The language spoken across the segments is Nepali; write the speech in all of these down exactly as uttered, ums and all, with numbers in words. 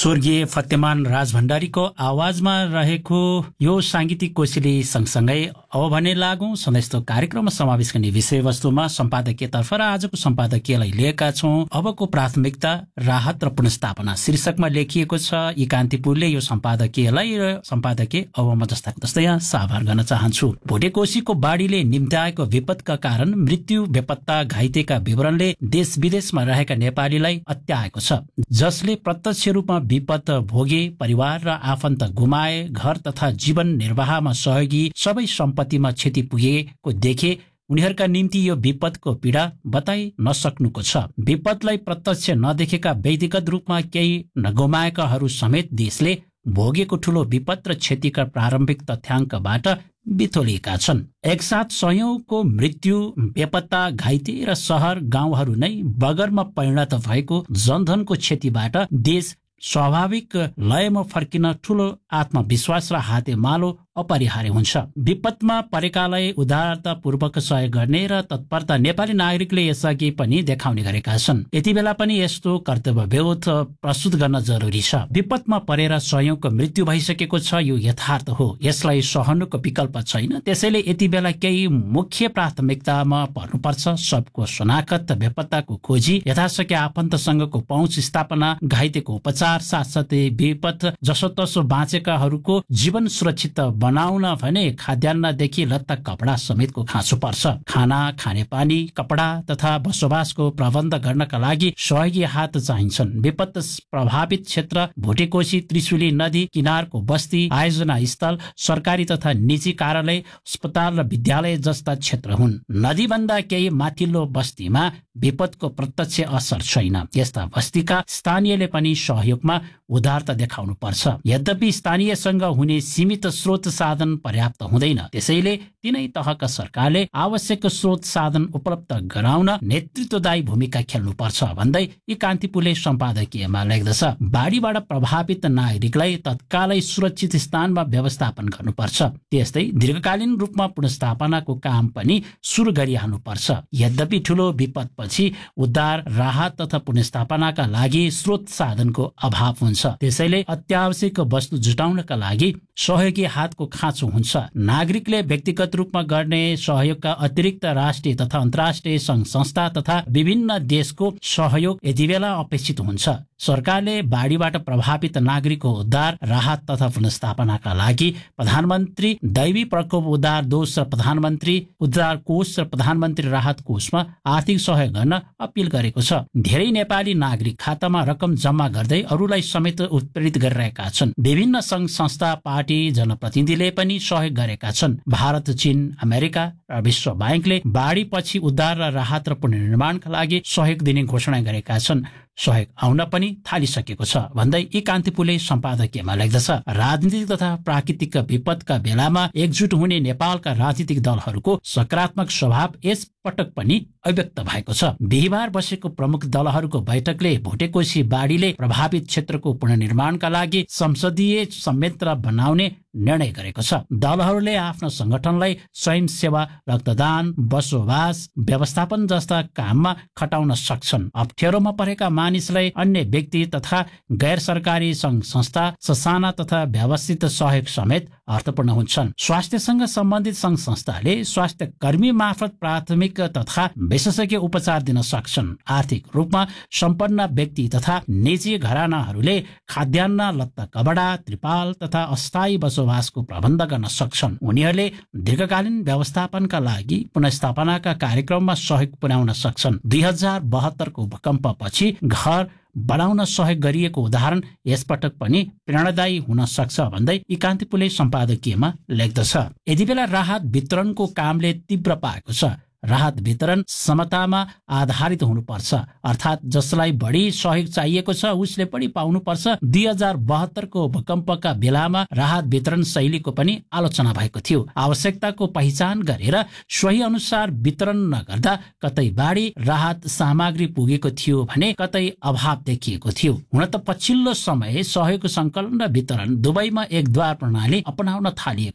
स्वर्गीय फतेमान राज भण्डारीको आवाजमा रहेको यो साङ्गीतिक कोसेली सँगसँगै अब भने लागौं सधैँस्तो कार्यक्रममा समावेश गर्ने विषयवस्तुमा सम्पादकीयतर्फ र आजको सम्पादकीयलाई लिएका छौं। अबको प्राथमिकता राहत र पुनर्स्थापना शीर्षकमा लेखिएको छ। यी कान्तिपुरले यो सम्पादकीयलाई र सम्पादकीय अब म जस्ताको जस्तै यहाँ साभार गर्न चाहन्छु। भोटेकोसीको बाढीले निम्त्याएको विपदका कारण मृत्यु बेपत्ता घाइतेका विवरणले देश विदेशमा रहेका नेपालीलाई अत्याएको छ। जसले प्रत्यक्ष रूपमा विपद भोगे, परिवार र आफन्त गुमाए, घर तथा जीवन निर्वाहमा सहयोगी सबै सम्पत्तिमा क्षति पुगेको देखे उनीहरूका निम्ति यो विपदको पीडा बताइ नसक्नुको छ। विपदलाई प्रत्यक्ष नदेखेका व्यक्तिगत रूपमा केही नगुमाएकाहरू समेत देशले भोगेको ठूलो विपद र क्षतिका प्रारम्भिक तथ्याङ्कबाट बिथोलिएका छन्। एकसाथ सयौंको मृत्यु, बेपत्ता, घाइते र शहर गाउँहरू नै बगरमा परिणत भएको जनधनको क्षतिबाट देश स्वाभाविक लयमा फर्किन ठूलो आत्मविश्वास र हातेमालो अपरिहार्य हुन्छ। विपदमा परेकालाई उदारतापूर्वक सहयोग गर्ने र तत्परता नेपाली नागरिकले यसअघि पनि देखाउने गरेका छन्। यति बेला पनि यस्तो कर्तव्यबोध प्रस्तुत गर्न जरुरी छ। विपदमा परेर सयौंको मृत्यु भइसकेको छ, यो यथार्थ हो। यसलाई सहनुको विकल्प छैन। त्यसैले यति बेला केही मुख्य प्राथमिकतामा पर्नुपर्छ। सबको शनाखत, बेपत्ताको खोजी, यथाशक्य आफन्तसँगको पहुँच स्थापना, घाइतेको उपचार, साथसाथै विपद जसोतसो बाँचेकाहरूको जीवन सुरक्षित बनाउन भने खाद्यान्नदेखि लत्ता कपडा समेतको खाँचो पर्छ। खाना, खानेपानी, कपडा तथा बसोबासको प्रबन्ध गर्नका लागि सहयोगी हात चाहिन्छन्। विपद प्रभावित क्षेत्र भोटेकोशी त्रिशुली नदी किनारको बस्ती, आयोजना स्थल, सरकारी तथा निजी कार्यालय, अस्पताल र विद्यालय जस्ता क्षेत्र हुन्। नदीभन्दा केही माथिल्लो बस्तीमा विपदको प्रत्यक्ष असर छैन। यस्ता बस्तीका स्थानीयले पनि सहयोगमा उदारता देखाउनु पर्छ। यद्यपि स्थानीयसँग हुने सीमित स्रोत साधन पर्याप्त हुँदैन। त्यसैले तिनै तहका सरकारले आवश्यक स्रोत साधन उपलब्ध गराउन नेतृत्वदायी भूमिका खेल्नुपर्छ भन्दै यी कान्तिपुरले सम्पादकीयमा लेख्दछ। बाढीबाट प्रभावित नागरिकलाई तत्कालै सुरक्षित स्थानमा व्यवस्थापन गर्नुपर्छ। त्यस्तै दीर्घकालीन रूपमा पुनर्स्थापनाको काम पनि सुरु गरिहाल्नुपर्छ। यद्यपि ठूलो विपदपछि उद्धार, राहत तथा पुनर्स्थापनाका लागि स्रोत साधनको अभाव हुन्छ। त्यसैले अत्यावश्यक वस्तु जुटाउनका लागि सहयोगी हातको खाँचो हुन्छ। नागरिकले व्यक्तिगत रूपमा गर्ने सहयोगका अतिरिक्त राष्ट्रिय तथा अन्तर्राष्ट्रिय सङ्घ संस्था तथा विभिन्न देशको सहयोग यति बेला अपेक्षित हुन्छ। सरकारले बाढीबाट प्रभावित नागरिकको उद्धार, राहत तथा पुनर्स्थापनाका लागि प्रधानमन्त्री दैवी प्रकोप उद्धार दोष र प्रधानमन्त्री उद्धार कोष र प्रधानमन्त्री राहत कोषमा आर्थिक सहयोग गर्न अपील गरेको छ। धेरै नेपाली नागरिक खातामा रकम जम्मा गर्दै अरूलाई समेत उत्प्रेरित गरिरहेका छन्। विभिन्न सङ्घ संस्था, पार्टी, जनप्रतिनिधिले पनि सहयोग गरेका छन्। भारत, चीन, अमेरिका र विश्व बैंकले बाढीपछि उद्धार र राहत र पुनर्निर्माणका लागि सहयोग दिने घोषणा गरेका छन्। सहयोग आउन पनि थालिसकेको छ भन्दै यी कान्तिपुरले सम्पादकीयमा लेख्दछ। राजनीतिक तथा प्राकृतिक विपदका बेलामा एकजुट हुने नेपालका राजनीतिक दलहरूको सकारात्मक स्वभाव यस पटक पनि अव्यक्त भएको छ। बिहिबार बसेको प्रमुख दलहरूको बैठकले भोटेकोशी बाढीले प्रभावित क्षेत्रको पुनर्निर्माणका लागि संसदीय संयन्त्र बनाउने निर्णय गरेको छ। दलहरूले आफ्नो संगठनलाई स्वयंसेवा, रक्तदान, बसोबास व्यवस्थापन जस्ता काममा खटाउन सक्छन्। अप्ठ्यारोमा परेका मानिसलाई अन्य व्यक्ति तथा गैर सरकारी सङ्घ संस्था, ससाना तथा व्यवस्थित सहयोग समेत अर्थपूर्ण हुन्छन्। स्वास्थ्यसँग सम्बन्धित सङ्घ संस्थाले स्वास्थ्य कर्मी मार्फत प्राथमिक तथा विशेषज्ञ उपचार दिन सक्छन्। आर्थिक रूपमा सम्पन्न व्यक्ति तथा निजी घरानाहरूले खाद्यान्न, लत्ता कपडा, त्रिपाल तथा अस्थायी बसोबासको प्रबन्ध गर्न सक्छन्। उनीहरूले दीर्घकालीन व्यवस्थापनका लागि पुनर्स्थापनाका कार्यक्रममा सहयोग पुर्याउन सक्छन्। दुई हजार बहत्तरको भूकम्पपछि घर बढाउन सहयोग गरिएको उदाहरण यसपटक पनि प्रेरणादायी हुन सक्छ भन्दै यी कान्तिपुरले सम्पादकीयमा लेख्दछ। यति बेला राहत वितरणको कामले तीव्र पाएको छ। राहत वितरण समतामा आधारित हुनुपर्छ, अर्थात् जसलाई बढी सहयोग चाहिएको छ उसले बढी पाउनुपर्छ। दुई हजार बहत्तरको भूकम्पका बेलामा राहत वितरण शैलीको पनि आलोचना भएको थियो। आवश्यकताको पहिचान गरेर सोही अनुसार वितरण नगर्दा कतै बाढी राहत सामग्री पुगेको थियो भने कतै अभाव देखिएको थियो। हुन त पछिल्लो समय सहयोग सङ्कलन र वितरण दुवैमा एक द्वार प्रणाली अपनाउन थालिएको छ।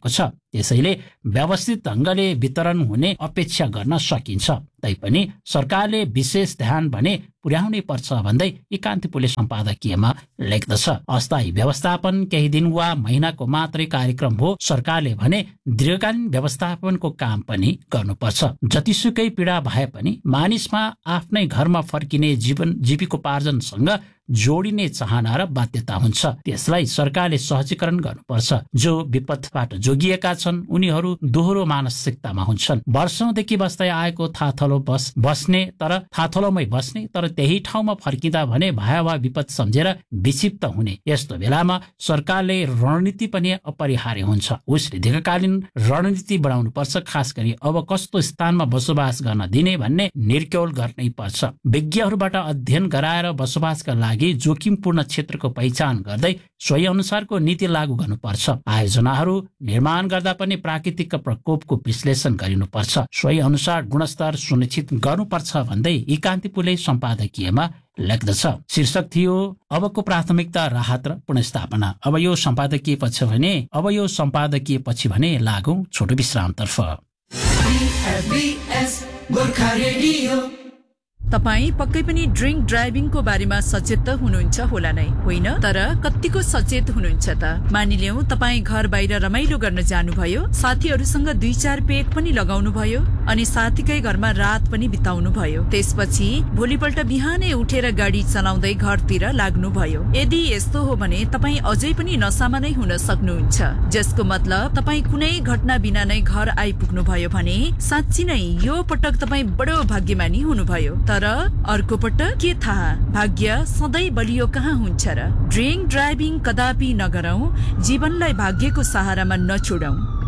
त्यसैले व्यवस्थित ढङ्गले वितरण हुने अपेक्षा गर्न सकिन्छ। तैपनि सरकारले विशेष ध्यान भने पुर्याउनै पर्छ भन्दै एकान्तिपुले सम्पादकीयमा लेख्दछ। अस्थायी व्यवस्थापन केही दिन वा महिनाको मात्रै कार्यक्रम हो, सरकारले भने दीर्घकालीन व्यवस्थापनको काम पनि गर्नुपर्छ। जतिसुकै पीडा भए पनि मानिसमा आफ्नै घरमा फर्किने जीवन जीविकोपार्जनसँग जोडिने चाहना र बाध्यता हुन्छ। त्यसलाई सरकारले सहजीकरण गर्नुपर्छ। जो विपदबाट जोगिएका छन् उनीहरू दोहोरो मानसिकतामा हुन्छन्। वर्षौंदेखि बस्दै आएको थाथलो बस बस्ने तर थाथलोमै बस्ने तर त्यही ठाउँमा फर्किँदा भने भयावह विपद सम्झेर विक्षिप्त हुने। यस्तो बेलामा सरकारले रणनीति पनि अपरिहार्य हुन्छ। उसले दीर्घकालीन रणनीति बनाउनु पर्छ। खास गरी अब कस्तो स्थानमा बसोबास गर्न दिने भन्ने निर्क्यौल गर्नै पर्छ। विज्ञहरूबाट अध्ययन गराएर बसोबासका लागि जोखिमपूर्ण क्षेत्रको पहिचान गर्दै सोही अनुसारको नीति लागू गर्नुपर्छ। आयोजनाहरू निर्माण गर्दा पनि प्राकृतिक प्रकोपको विश्लेषण गरिनुपर्छ। सोही अनुसार गुणस्तर सुनिश्चित गर्नुपर्छ भन्दै एकान्तिपुले सम्पादकीयमा लेख्दछ। शीर्षक थियो अबको प्राथमिकता राहत र पुनर्स्थापना। अब यो सम्पादकीय पछि भने अब यो सम्पादकीय पछि भने लागौं छोटो विश्रामतर्फ। तपाई पक्कै पनि ड्रिङ्क ड्राइभिङको बारेमा सचेत त हुनुहुन्छ होला नै, होइन? तर कतिको सचेत हुनुहुन्छ त? मानिलियौं तपाई घर बाहिर रमाइलो गर्न जानुभयो, साथीहरूसँग दुई चार पेग पनि लगाउनु भयो अनि साथीकै घरमा रात पनि बिताउनु भयो। त्यसपछि भोलिपल्ट बिहानै उठेर गाडी चलाउँदै घरतिर लाग्नु भयो। यदि यस्तो हो भने तपाई अझै पनि नसामा नै हुन सक्नुहुन्छ, जसको मतलब तपाई कुनै घटना बिना नै घर आइपुग्नु भयो भने साँच्ची नै यो पटक तपाई बडो भाग्यमानी हुनुभयो। तर अर्को पटक के थाहा, भाग्य सधैँ बलियो कहाँ हुन्छ र? ड्रिङ्क ड्राइभिङ कदापि नगरौं, जीवनलाई भाग्यको सहारामा नछोडौं।